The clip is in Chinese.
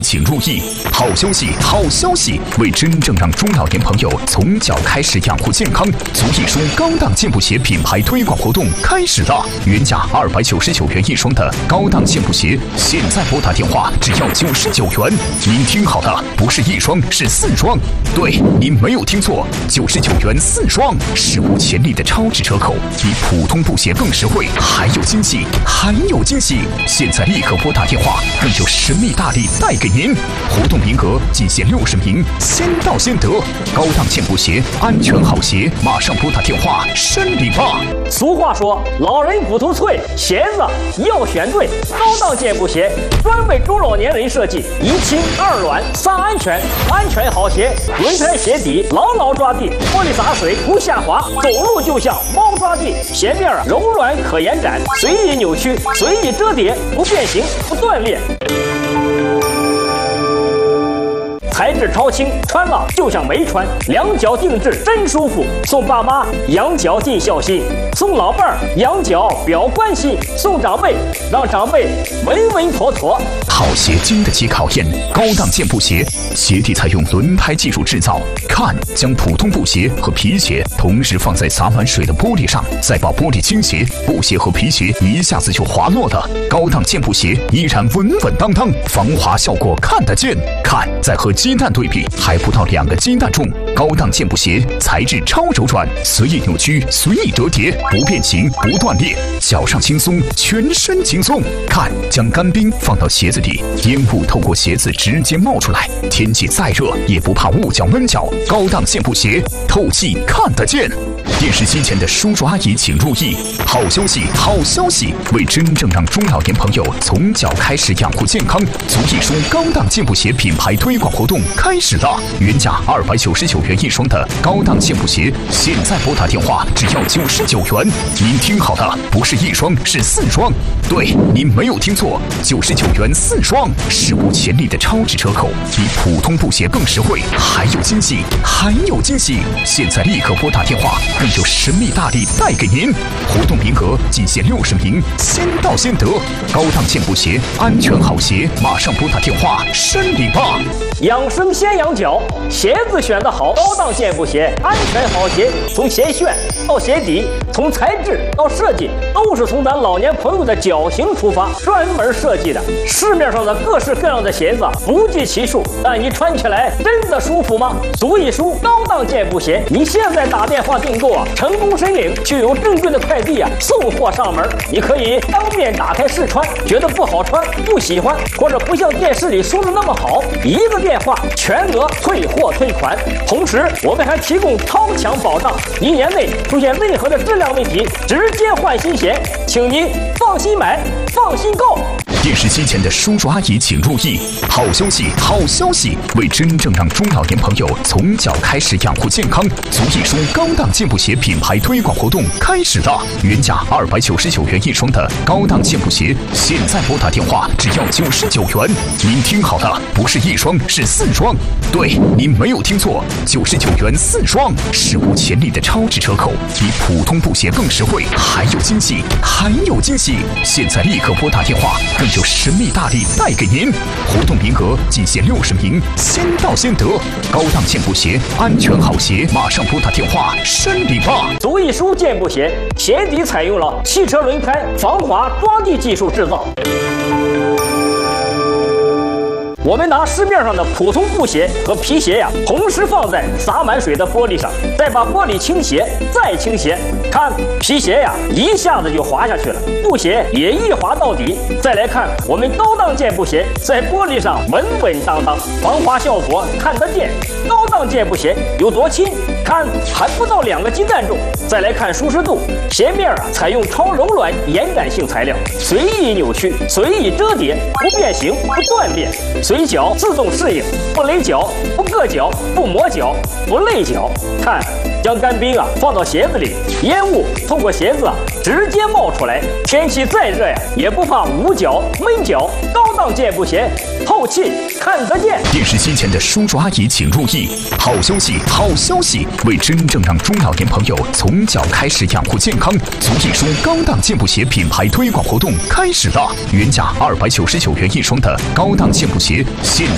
请注意，好消息，好消息！为真正让中老年朋友从脚开始养护健康，足一双高档健步鞋品牌推广活动开始了。原价299元一双的高档健步鞋，现在拨打电话只要99元。您听好了，不是一双，是4双。对，您没有听错，99元4双，史无前例的超值折扣，比普通布鞋更实惠，还有惊喜，还有惊喜！现在立刻拨打电话，更有神秘大礼带给您。活动名额仅限60名，先到先得。高档健步鞋，安全好鞋，马上拨打电话申领吧。 俗话说，老人骨头脆，鞋子要选对。高档健步鞋专为中老年人设计，1轻2软3安全，安全好鞋，轮胎鞋底牢牢抓地，玻璃洒水不下滑，走路就像猫抓地。鞋面柔软可延展，随意扭曲，随意折叠，不变形不断裂。材质超轻，穿了就像没穿，两脚定制真舒服。送爸妈羊角尽孝心，送老伴儿羊角表关心，送长辈让长辈稳稳妥妥。 好鞋经得起考验，高档健步鞋鞋底采用轮胎技术制造。看，将普通布鞋和皮鞋同时放在洒满水的玻璃上，再把玻璃倾斜，布鞋和皮鞋一下子就滑落了。高档健步鞋依然稳稳当当，防滑效果看得见。看，再和鸡蛋对比，还不到2个鸡蛋重。高档健步鞋材质超柔软，随意扭曲，随意折叠，不变形，不断裂，脚上轻松，全身轻松。看，将干冰放到鞋子里，烟雾透过鞋子直接冒出来，天气再热也不怕捂脚闷脚。高档健步鞋，透气看得见。电视机前的叔叔阿姨请注意，好消息，好消息！为真正让中老年朋友从脚开始养护健康，足一双高档健步鞋品牌推广活动开始了。原价299元一双的高档健步鞋，现在拨打电话只要99元。您听好了，不是一双，是4双。对，您没有听错，99元4双，史无前例的超值折扣，比普通布鞋更实惠，还有惊喜，还有惊喜！现在立刻拨打电话，更有神秘大礼带给您。活动名额仅限60名，先到先得。高档健步鞋，安全好鞋，马上拨打电话申领吧。 养生先养脚，鞋子选得好，高档健步鞋，安全好鞋，从鞋楦到鞋底，从材质到设计，都是从咱老年朋友的脚型出发，专门设计的。市面上的各式各样的鞋子不计其数，但你穿起来真的舒服吗？足一舒高档健步鞋，你现在打电话订购成功申领，就有正规的快递送货上门。你可以当面打开试穿，觉得不好穿、不喜欢，或者不像电视里说的那么好，一个电话全额退货退款。同时我们还提供超强保障，1年内出现任何的质量问题，直接换新鞋，请您放心买，放心购。 电视机前的叔叔阿姨请注意，好消息，好消息！为真正让中老年朋友从脚开始养护健康，足一双高档健步鞋品牌推广活动开始了。原价299元一双的高档健步鞋，现在拨打电话只要99元。您听好了，不是一双，是4双。对，您没有听错，99元4双，史无前例的超值折扣，比普通布鞋更实惠，还有惊喜，还有惊喜！现在立刻拨打电话，更有神秘大礼带给您。活动名额仅限60名，先到先得。高档健步鞋，安全好鞋，马上拨打电话申领吧。 足一舒健步鞋，鞋底采用了汽车轮胎防滑抓地技术制造。我们拿市面上的普通布鞋和皮鞋同时放在洒满水的玻璃上，再把玻璃倾斜，再倾斜，看皮鞋一下子就滑下去了，布鞋也一滑到底。再来看我们高档健步鞋，在玻璃上稳稳当当，防滑效果看得见。高档健步鞋有多轻？看还不到2个鸡蛋重。再来看舒适度，鞋面采用超柔软延展性材料，随意扭曲，随意折叠，不变形，不断裂。随脚自动适应，不勒脚，不硌脚，不磨脚，不累脚。看，将干冰放到鞋子里，烟雾透过鞋子直接冒出来，天气再热也不怕捂脚闷脚。高档健步鞋，透气看得见。 电视机前的叔叔阿姨请注意，好消息，好消息！为真正让中老年朋友从脚开始养护健康，足一双高档健步鞋品牌推广活动开始了。原价299元一双的高档健步鞋，现